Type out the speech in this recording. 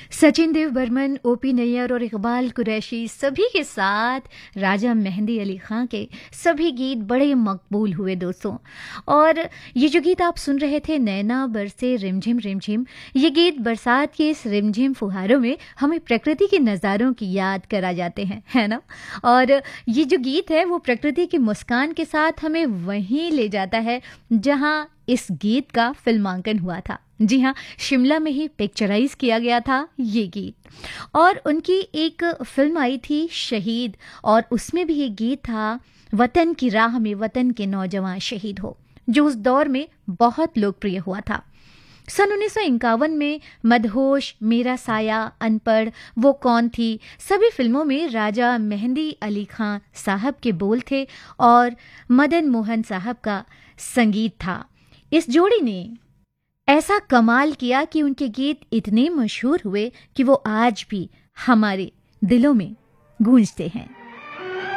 Sachin Dev Burman, OP Nayyar और इकबाल कुरैशी सभी के साथ राजा मेहंदी अली खां के सभी गीत बड़े मकबूल हुए दोस्तों। और ये जो गीत आप सुन रहे थे, नैना बरसे रिमझिम रिमझिम, ये गीत बरसात के इस रिमझिम फुहारों में हमें प्रकृति के नज़ारों की याद करा जाते हैं, है ना। और ये जो गीत है वो प्रकृति की मुस्कान के साथ हमें वहीं ले जाता है जहां इस गीत का फिल्मांकन हुआ था। जी हाँ, शिमला में ही पिक्चराइज किया गया था ये गीत। और उनकी एक फिल्म आई थी शहीद, और उसमें भी ये गीत था वतन की राह में वतन के नौजवान शहीद हो, जो उस दौर में बहुत लोकप्रिय हुआ था। सन 1951 में मदहोश, मेरा साया, अनपढ़, वो कौन थी, सभी फिल्मों में राजा मेहंदी अली खां साहब के बोल थे और मदन मोहन साहब का संगीत था। इस जोड़ी ने ऐसा कमाल किया कि उनके गीत इतने मशहूर हुए कि वो आज भी हमारे दिलों में गूंजते हैं।